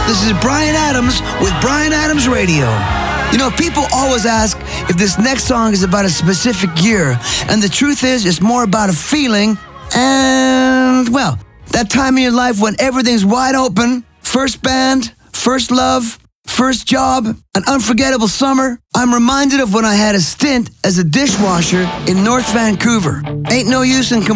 This is Bryan Adams with Bryan Adams Radio. You know, people always ask if this next song is about a specific year, and the truth is, it's more about a feeling and, well, that time in your life when everything's wide open. First band, first love, first job, an unforgettable summer. I'm reminded of when I had a stint as a dishwasher in North Vancouver. Ain't no use in complaining.